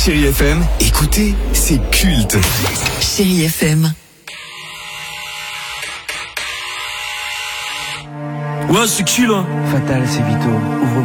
Chérie FM, écoutez, c'est culte. Chérie FM. Ouais, c'est qui là? Fatal, c'est Vito. Ouvre